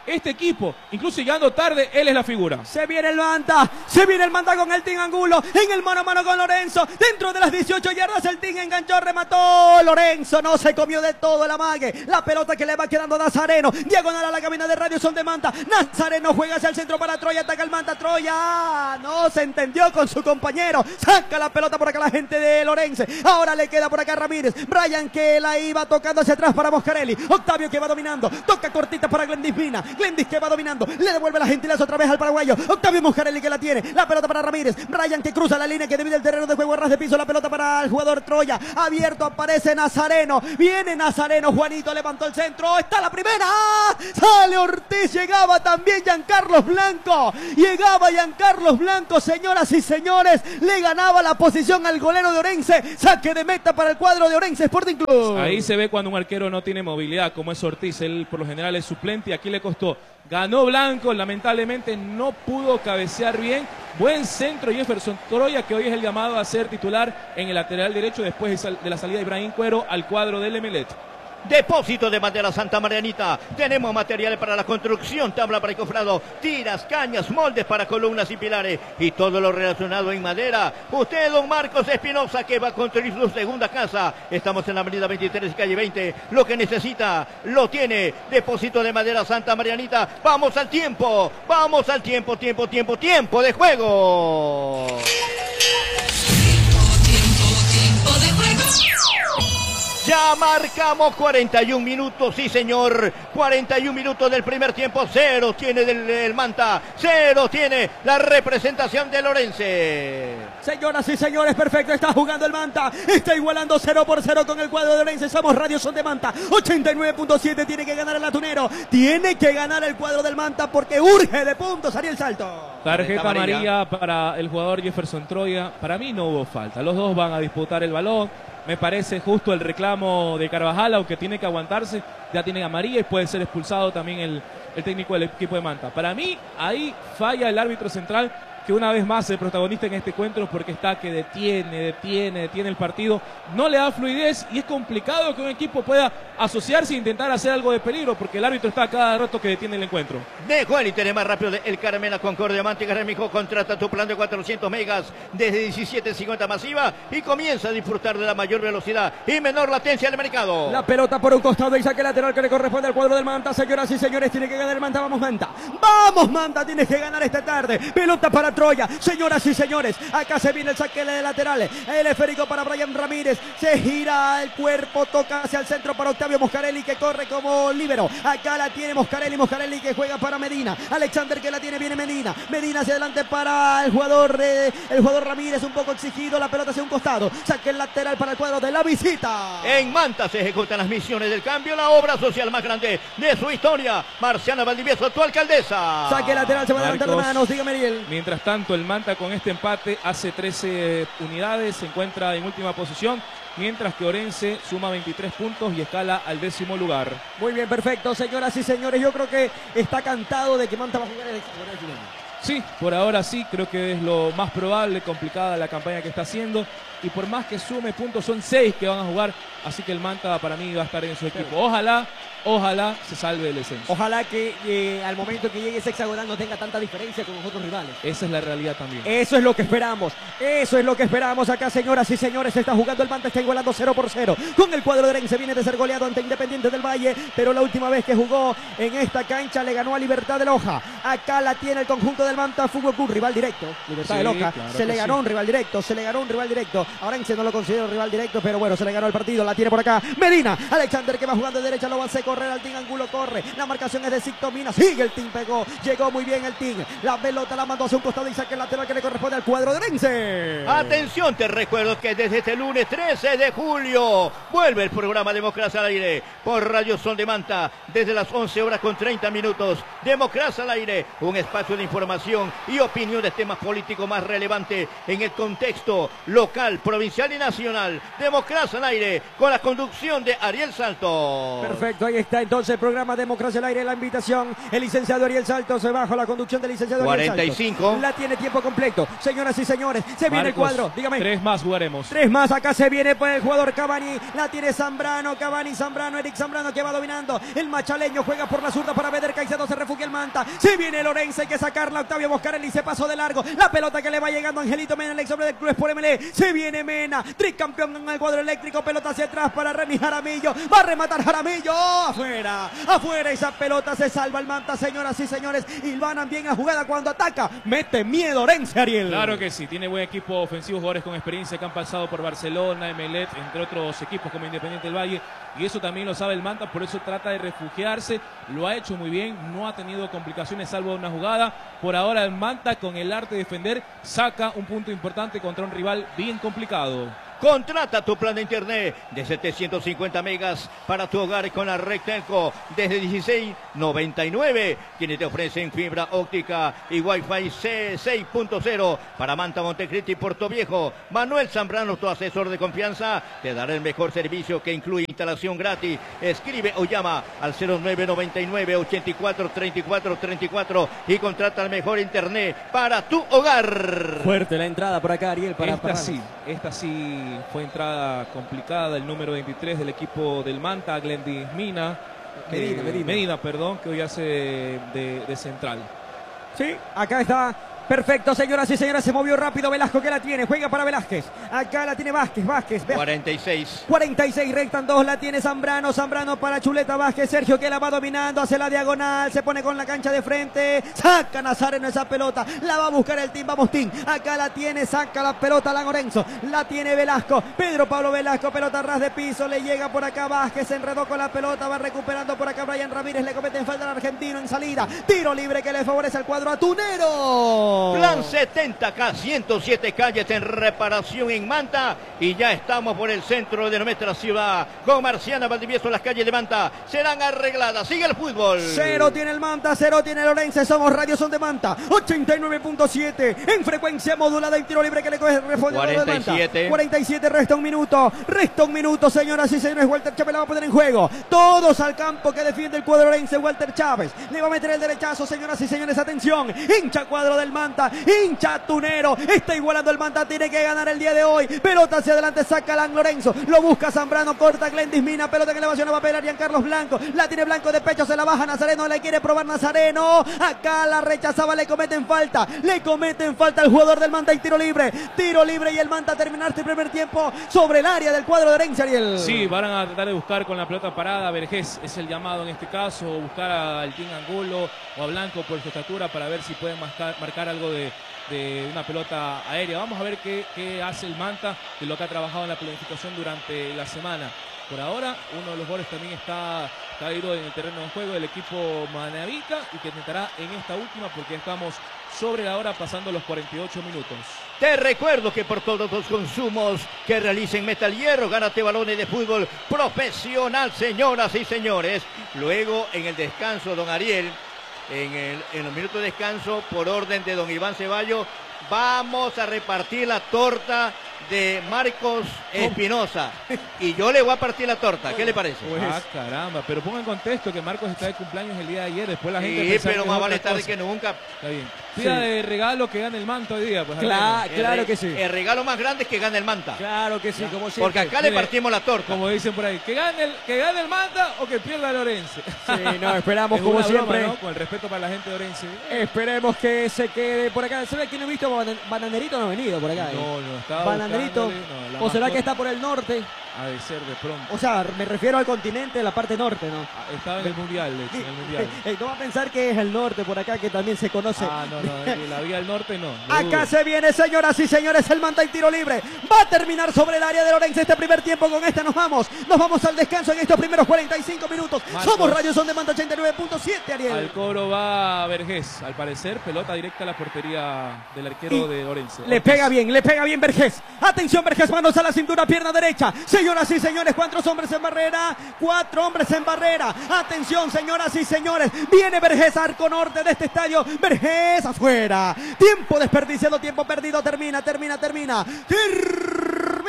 Speaker 3: este equipo. Incluso llegando tarde, él es la figura.
Speaker 2: Se viene el Manta, se viene el Manta con el Team Angulo, en el mano a mano con Lorenzo, dentro de las dieciocho yardas el Team enganchó, remató, Lorenzo no se comió de todo el amague, la pelota que le va quedando a Nazareno, diagonal a la cabina de radio son de Manta, Nazareno juega hacia el centro para Troya, ataca el Manta, Troya, no se entendió con su compañero, saca la pelota por acá la gente de Lorenzo, ahora le queda por acá Ramírez, Brian que la iba tocando hacia atrás para Moscarelli, Octavio que va dominando, toca cortita para Glendis Mina, Glendis que va dominando, le devuelve la gentileza otra vez al paraguayo, Octavio Moscarelli que la tiene, la pelota para Ramírez, Brian que cruza la línea que divide el terreno de juego a ras de piso, la pelota para el jugador Troya, abierto aparece Nazareno, viene Nazareno, Juanito levantó el centro, está la primera, sale Ortiz, llegaba también Giancarlos Blanco, llegaba Giancarlos Blanco, señoras y señores, le ganaba la posición al golero de Orense, saque de meta para el cuadro de Orense Sporting Club.
Speaker 3: Ahí se ve cuando un arquero no tiene movilidad, como es Ortiz, él por lo general es suplente y aquí le costó. Ganó Blanco, lamentablemente no pudo cabecear bien. Buen centro Jefferson Troya, que hoy es el llamado a ser titular en el lateral derecho después de la salida de Ibrahim Cuero al cuadro del Emelec.
Speaker 1: Depósito de madera Santa Marianita. Tenemos materiales para la construcción, tabla para encofrado, tiras, cañas, moldes para columnas y pilares y todo lo relacionado en madera. Usted, don Marcos Espinosa, que va a construir su segunda casa. Estamos en la avenida veintitrés, calle veinte. Lo que necesita, lo tiene. Depósito de madera Santa Marianita. Vamos al tiempo, vamos al tiempo, tiempo, tiempo, tiempo de juego. Ya marcamos cuarenta y un minutos, sí señor, cuarenta y un minutos del primer tiempo, cero tiene del, el Manta, cero tiene la representación de Lorense.
Speaker 2: Señoras y señores, perfecto, está jugando el Manta, está igualando cero por cero con el cuadro de Lorense, somos Radio Son de Manta, ochenta y nueve punto siete, tiene que ganar el Latunero, tiene que ganar el cuadro del Manta porque urge de puntos, Ariel Salto.
Speaker 3: Tarjeta amarilla para el jugador Jefferson Troya, para mí no hubo falta, los dos van a disputar el balón. Me parece justo el reclamo de Carvajal, aunque tiene que aguantarse, ya tiene amarilla y puede ser expulsado también el, el técnico del equipo de Manta. Para mí, ahí falla el árbitro central, que una vez más el protagonista en este encuentro porque está que detiene, detiene, detiene el partido, no le da fluidez y es complicado que un equipo pueda asociarse e intentar hacer algo de peligro porque el árbitro está cada rato que detiene el encuentro.
Speaker 1: Dejó el interés más rápido de El Carmela Concordia Mántica Remijo, contrata tu plan de cuatrocientos megas desde diecisiete cincuenta masiva y comienza a disfrutar de la mayor velocidad y menor latencia del mercado.
Speaker 2: La pelota por un costado y saque lateral que le corresponde al cuadro del Manta, señoras y señores, tiene que ganar el Manta, vamos Manta, vamos Manta, tienes que ganar esta tarde, pelota para Troya, señoras y señores, acá se viene el saque de laterales, el esférico para Brian Ramírez, se gira el cuerpo, toca hacia el centro para Octavio Moscarelli que corre como líbero, acá la tiene Moscarelli, Moscarelli que juega para Medina, Alexander que la tiene, viene Medina, Medina hacia adelante para el jugador, eh, el jugador Ramírez un poco exigido, la pelota hacia un costado, saque el lateral para el cuadro de la visita.
Speaker 1: En Manta se ejecutan las misiones del cambio, la obra social más grande de su historia, Marciana Valdivieso, tu alcaldesa.
Speaker 2: Saque lateral, se va a levantar de
Speaker 3: Marcos,
Speaker 2: manos, dígame Ariel.
Speaker 3: Mientras tanto el Manta con este empate hace trece unidades, se encuentra en última posición, mientras que Orense suma veintitrés puntos y escala al décimo lugar.
Speaker 2: Muy bien, perfecto, señoras y señores, yo creo que está cantado de que Manta va a jugar el hexagonal chileno.
Speaker 3: Sí, por ahora sí, creo que es lo más probable, complicada la campaña que está haciendo y por más que sume puntos son seis que van a jugar, así que el Manta para mí va a estar en su equipo. Ojalá, ojalá se salve el descenso.
Speaker 2: Ojalá que eh, al momento que llegue ese hexagonal no tenga tanta diferencia con los otros rivales.
Speaker 3: Esa es la realidad también.
Speaker 2: Eso es lo que esperamos, eso es lo que esperamos acá, señoras y señores, se está jugando el Manta, está igualando cero por cero con el cuadro de Orense, viene de ser goleado ante Independiente del Valle, pero la última vez que jugó en esta cancha le ganó a Libertad de Loja. Acá la tiene el conjunto del Manta Fútbol Club, rival directo, Libertad
Speaker 3: Sí,
Speaker 2: de Loja,
Speaker 3: claro
Speaker 2: se le
Speaker 3: que
Speaker 2: ganó
Speaker 3: sí.
Speaker 2: un rival directo, se le ganó un rival directo, a Orense no lo considero rival directo, pero bueno, se le ganó el partido, la tiene por acá Medina, Alexander que va jugando de derecha, lo hace correr al Team Angulo, corre, la marcación es de Sicto Mina, sigue el Team, pegó, llegó muy bien el Team, la pelota la mandó hacia un costado y saque el lateral que le corresponde al cuadro de Orense.
Speaker 1: Atención, te recuerdo que desde este lunes trece de julio vuelve el programa Democracia al Aire por Radio Son de Manta desde las once horas con treinta minutos. Democracia al Aire, un espacio de información y opinión de temas políticos más relevantes en el contexto local, provincial y nacional. Democracia al Aire con la conducción de Ariel Salto.
Speaker 2: Perfecto, ahí está. está entonces el programa Democracia al Aire, la invitación. El licenciado Ariel Saltos se bajo la conducción del licenciado Ariel
Speaker 1: cuarenta y cinco.
Speaker 2: Saltos. La tiene tiempo completo. Señoras y señores, se viene
Speaker 3: Marcos,
Speaker 2: el cuadro. Dígame.
Speaker 3: Tres más jugaremos.
Speaker 2: Tres más, acá se viene pues el jugador Cavani, la tiene Zambrano, Cavani, Zambrano, Eric Zambrano que va dominando, el machaleño juega por la zurda para Beder Caicedo, se refugia el Manta, se viene Lorenzo, hay que sacarla, Octavio Boscarelli se pasó de largo, la pelota que le va llegando a Angelito Mena, el ex hombre del Club Sport M L E, se viene Mena, tricampeón en el cuadro eléctrico, pelota hacia atrás para Remy Jaramillo, va a rematar Jaramillo, ¡oh! afuera, afuera, esa pelota se salva el Manta, señoras y señores, Ilvanan bien a jugada cuando ataca, mete miedo Lorenzo Ariel.
Speaker 3: Claro que sí, tiene buen equipo ofensivo, jugadores con experiencia que han pasado por Barcelona, Emelec, entre otros equipos como Independiente del Valle, y eso también lo sabe el Manta, por eso trata de refugiarse, lo ha hecho muy bien, no ha tenido complicaciones salvo una jugada, por ahora el Manta con el arte de defender saca un punto importante contra un rival bien complicado.
Speaker 1: Contrata tu plan de internet de setecientos cincuenta megas para tu hogar con la red Telco desde dieciséis noventa y nueve, quienes te ofrecen fibra óptica y Wi-Fi C seis punto cero para Manta, Montecristi y Puerto Viejo. Manuel Zambrano, tu asesor de confianza, te dará el mejor servicio que incluye instalación gratis. Escribe o llama al cero nueve noventa y nueve ochenta y cuatro treinta y cuatro treinta y cuatro y contrata el mejor internet para tu hogar.
Speaker 2: Fuerte la entrada por acá, Ariel, para
Speaker 3: Esta
Speaker 2: para-
Speaker 3: sí, esta sí fue entrada complicada, el número veintitrés del equipo del Manta, Glendis Mina.
Speaker 2: Medina,
Speaker 3: eh,
Speaker 2: Medina.
Speaker 3: perdón, que hoy hace de, de central.
Speaker 2: Sí, acá está. Perfecto, señoras y señores, se movió rápido Velasco que la tiene, juega para Velázquez, acá la tiene Vázquez, Vázquez, Vázquez.
Speaker 1: cuarenta y seis.
Speaker 2: cuarenta y seis, restan dos, la tiene Zambrano, Zambrano para Chuleta Vázquez, Sergio que la va dominando, hace la diagonal, se pone con la cancha de frente, saca Nazareno esa pelota, la va a buscar el Team, vamos Team, acá la tiene, saca la pelota la Lorenzo, la tiene Velasco, Pedro Pablo Velasco, pelota ras de piso, le llega por acá Vázquez, se enredó con la pelota, va recuperando por acá Brian Ramírez, le comete en falta al argentino en salida, tiro libre que le favorece al cuadro atunero.
Speaker 1: Plan setenta K, ciento siete calles en reparación en Manta y ya estamos por el centro de nuestra ciudad. Con Marciana Valdivieso, las calles de Manta serán arregladas. Sigue el fútbol.
Speaker 2: Cero tiene el Manta, cero tiene Lorenzo, somos Radio Son de Manta, ochenta y nueve punto siete en frecuencia modulada y tiro libre que le coge responde
Speaker 1: cuarenta y siete.
Speaker 2: cuarenta y siete, resta un minuto, resta un minuto, señoras y señores, Walter Chávez la va a poner en juego, todos al campo que defiende el cuadro Lorenzo, Walter Chávez, le va a meter el derechazo, señoras y señores, atención, hincha cuadro del Manta, hincha Tunero, está igualando el Manta, tiene que ganar el día de hoy, pelota hacia adelante, saca Lan Lorenzo, lo busca Zambrano, corta Glendis Mina, pelota que elevación, va a pegar Giancarlos Blanco, la tiene Blanco de pecho, se la baja Nazareno, le quiere probar Nazareno, acá la rechazaba, le cometen falta, le cometen falta al jugador del Manta y tiro libre, tiro libre y el Manta terminar este primer tiempo sobre el área del cuadro de Lorenzo Ariel.
Speaker 3: Sí, van a tratar de buscar con la pelota parada, Vergés es el llamado en este caso, buscar al Team Angulo o a Blanco por su estatura para ver si pueden marcar, marcar algo de de una pelota aérea. Vamos a ver qué, qué hace el Manta de lo que ha trabajado en la planificación durante la semana. Por ahora, uno de los goles también está caído en el terreno de juego del equipo Manavita y que intentará en esta última porque estamos sobre la hora pasando los cuarenta y ocho minutos.
Speaker 1: Te recuerdo que por todos los consumos que realicen Metal Hierro, gánate balones de fútbol profesional, señoras y señores. Luego, en el descanso, don Ariel, En, el, en los minutos de descanso, por orden de don Iván Ceballos, vamos a repartir la torta de Marcos Espinosa y yo le voy a partir la torta. ¿Qué le parece?
Speaker 3: Pues, ah, caramba, pero ponga en contexto que Marcos está de cumpleaños el día de ayer, después la gente
Speaker 1: Sí,
Speaker 3: pensará
Speaker 1: pero
Speaker 3: que
Speaker 1: más
Speaker 3: es
Speaker 1: vale
Speaker 3: otra
Speaker 1: tarde
Speaker 3: cosa.
Speaker 1: que nunca.
Speaker 3: Está bien. Pida de regalo que gane el Manta hoy día, pues. al
Speaker 2: Cla-
Speaker 3: menos.
Speaker 2: claro
Speaker 1: El re-
Speaker 2: que sí.
Speaker 1: El regalo más grande es que gane el Manta.
Speaker 2: Claro que sí, como siempre.
Speaker 1: Porque acá le
Speaker 3: Mire,
Speaker 1: partimos la torta.
Speaker 3: Como dicen por ahí, que gane el, que gane el Manta o que pierda Lorenzo.
Speaker 2: Sí, no, esperamos
Speaker 3: Es
Speaker 2: como
Speaker 3: una broma,
Speaker 2: siempre.
Speaker 3: ¿no? Con el respeto para la gente de Orense.
Speaker 2: Esperemos que se quede por acá. ¿Sabe quién no he visto? Ban- Bananerito no ha venido por acá. ¿eh?
Speaker 3: No, no, estaba
Speaker 2: Bananerito.
Speaker 3: buscándole, no, la
Speaker 2: ¿O será
Speaker 3: mascota
Speaker 2: que está por el norte?
Speaker 3: Ha de ser de pronto.
Speaker 2: O sea, me refiero al continente, la parte norte, ¿no?
Speaker 3: Ah, estaba en el mundial, de hecho, en el mundial.
Speaker 2: Eh, no va a pensar que es el norte por acá, que también se conoce.
Speaker 3: Ah, no, no, de la vía del norte no. lo
Speaker 2: Acá
Speaker 3: dudo.
Speaker 2: se viene, señoras y señores, el Manta y tiro libre. Va a terminar sobre el área de Lorenzo este primer tiempo. Con este nos vamos. Nos vamos al descanso en estos primeros cuarenta y cinco minutos.
Speaker 3: Marcos.
Speaker 2: Somos Radio Son de Manta ochenta y nueve punto siete, Ariel.
Speaker 3: Al cobro va Vergés, al parecer, pelota directa a la portería del arquero
Speaker 2: Y
Speaker 3: de Orense.
Speaker 2: Le pega bien, le pega bien Vergés. Atención Vergés, manos a la cintura, pierna derecha. Señoras y señores, ¿cuántos hombres en barrera? Cuatro hombres en barrera. Atención, señoras y señores. Viene Vergés, arco norte de este estadio. Vergés afuera. Tiempo desperdiciado, tiempo perdido. Termina, termina, termina. Termina en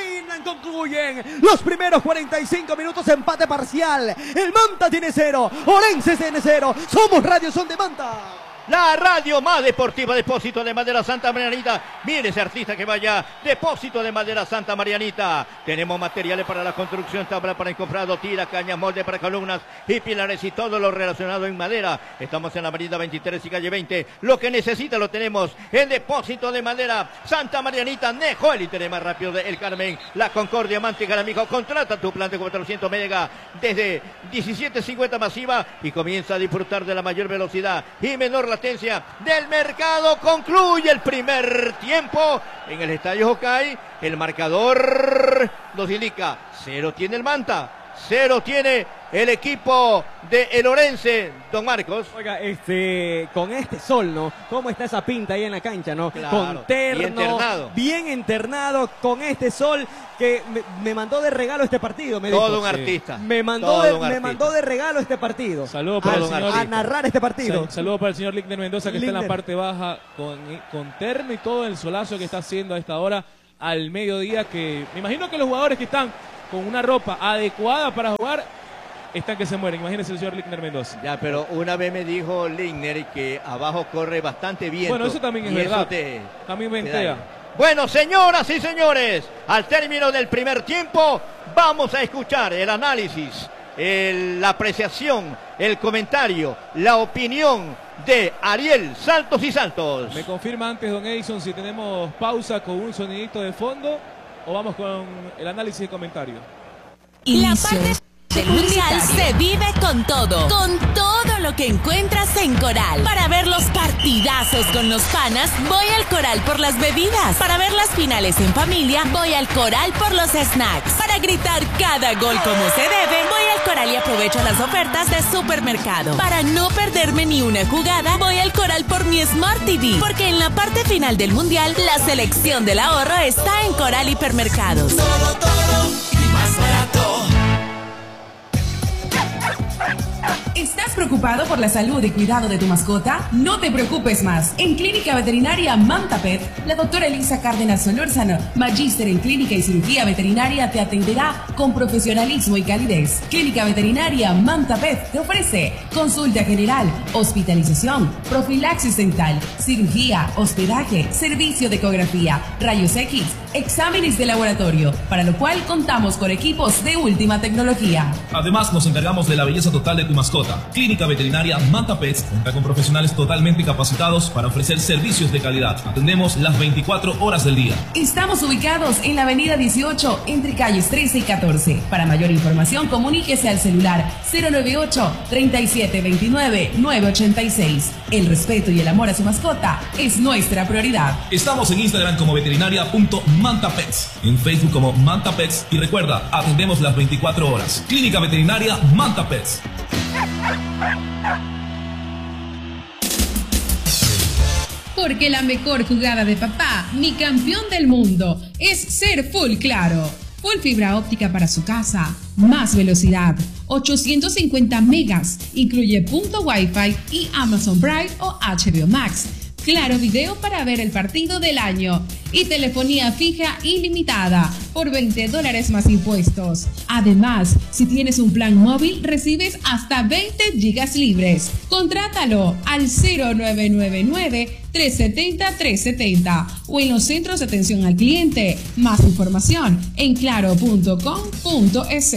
Speaker 2: concluyen los primeros cuarenta y cinco minutos, empate parcial. El Manta tiene cero, Orense tiene cero. Somos Radio Son de Manta.
Speaker 1: La radio más deportiva, Depósito de Madera Santa Marianita. Mire ese artista que vaya, Depósito de Madera Santa Marianita. Tenemos materiales para la construcción, tabla para encofrado, tira, cañas, molde para columnas y pilares y todo lo relacionado en madera. Estamos en la avenida veintitrés y calle veinte. Lo que necesita lo tenemos en Depósito de Madera Santa Marianita. Nejo, el interés más rápido de El Carmen, La Concordia, Manteca, amigo. Contrata tu plan de cuatrocientos mega desde diecisiete cincuenta masiva y comienza a disfrutar de la mayor velocidad y menor latencia del mercado. Concluye el primer tiempo en el Estadio Jocay. El marcador nos indica cero tiene el Manta, cero tiene el equipo de el Orense, don Marcos.
Speaker 2: Oiga, este, con este sol, ¿no? ¿Cómo está esa pinta ahí en la cancha, no?
Speaker 1: Claro,
Speaker 2: con terno,
Speaker 1: bien internado.
Speaker 2: bien internado, con este sol que me, me mandó de regalo este partido, me
Speaker 1: Todo
Speaker 2: dijo.
Speaker 1: un artista.
Speaker 2: Me mandó,
Speaker 1: Todo
Speaker 2: de,
Speaker 1: un
Speaker 2: me
Speaker 1: artista.
Speaker 2: mandó de regalo este partido.
Speaker 3: Saludos para
Speaker 2: a,
Speaker 3: el señor
Speaker 2: a narrar este partido.
Speaker 3: Sal- Saludos para el señor Ligner Mendoza, que está en
Speaker 2: Ligner.
Speaker 3: la parte baja con, con terno y todo el solazo que está haciendo a esta hora al mediodía, que me imagino que los jugadores que están con una ropa adecuada para jugar están que se mueren. Imagínense el señor Ligner Mendoza.
Speaker 1: Ya, pero una vez me dijo Ligner que abajo corre bastante viento.
Speaker 3: Bueno, eso también es
Speaker 1: y
Speaker 3: verdad.
Speaker 1: eso te-
Speaker 3: También
Speaker 1: te
Speaker 3: ventea.
Speaker 1: da. Bueno, señoras y señores, al término del primer tiempo, vamos a escuchar el análisis, el- la apreciación, el comentario, la opinión de Ariel Saltos y Santos.
Speaker 3: Me confirma antes, don Edison, si tenemos pausa con un sonidito de fondo o vamos con el análisis y comentario.
Speaker 5: La parte del mundial se vive con todo, con todo lo que encuentras en Coral. Para ver los partidazos con los panas, voy al Coral por las bebidas. Para ver las finales en familia, voy al Coral por los snacks. Para gritar cada gol como se debe, voy al Coral y aprovecho las ofertas de supermercado. Para no perderme ni una jugada, voy al Coral por mi Smart T V. Porque en la parte final del mundial, la selección del ahorro está en Coral Hipermercados.
Speaker 6: Todo, todo y más barato.
Speaker 7: ¿Estás preocupado por la salud y cuidado de tu mascota? No te preocupes más. En Clínica Veterinaria Manta Pet, la doctora Elisa Cárdenas Solórzano, magíster en clínica y cirugía veterinaria, te atenderá con profesionalismo y calidez. Clínica Veterinaria Manta Pet te ofrece consulta general, hospitalización, profilaxis dental, cirugía, hospedaje, servicio de ecografía, rayos X, exámenes de laboratorio, para lo cual contamos con equipos de última tecnología.
Speaker 8: Además, nos encargamos de la belleza total de tu mascota. Clínica Veterinaria Manta Pets cuenta con profesionales totalmente capacitados para ofrecer servicios de calidad. Atendemos las veinticuatro horas del día.
Speaker 7: Estamos ubicados en la avenida dieciocho, entre calles trece y catorce. Para mayor información, comuníquese al celular cero nueve ocho, treinta y siete veintinueve, nueve ochenta y seis. El respeto y el amor a su mascota es nuestra prioridad.
Speaker 8: Estamos en Instagram como veterinaria.mantapets, en Facebook como Manta Pets y recuerda, atendemos las veinticuatro horas. Clínica Veterinaria Manta Pets.
Speaker 9: Porque la mejor jugada de papá, mi campeón del mundo, es ser Full Claro. Full fibra óptica para su casa, más velocidad, ochocientos cincuenta megas, incluye punto Wi-Fi y Amazon Prime o H B O Max. Claro Video para ver el partido del año y telefonía fija ilimitada por veinte dólares más impuestos. Además, si tienes un plan móvil, recibes hasta veinte gigas libres. Contrátalo al cero nueve nueve nueve, tres siete cero, tres siete cero o en los centros de atención al cliente. Más información en claro punto com punto es.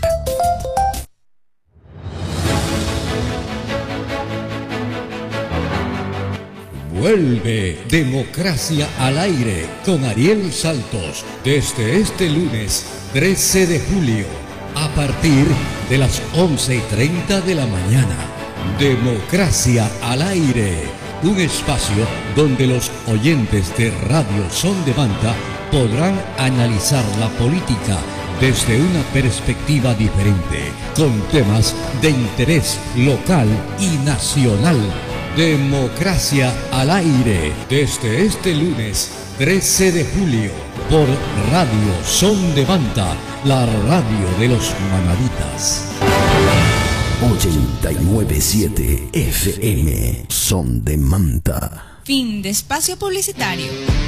Speaker 10: Vuelve Democracia al Aire con Ariel Saltos desde este lunes trece de julio a partir de las once y treinta de la mañana. Democracia al Aire, un espacio donde los oyentes de Radio Son de Manta podrán analizar la política desde una perspectiva diferente, con temas de interés local y nacional. Democracia al Aire, desde este lunes trece de julio, por Radio Son de Manta, la radio de los manaditas.
Speaker 6: ochenta y nueve punto siete F M Son de Manta.
Speaker 5: Fin de espacio publicitario.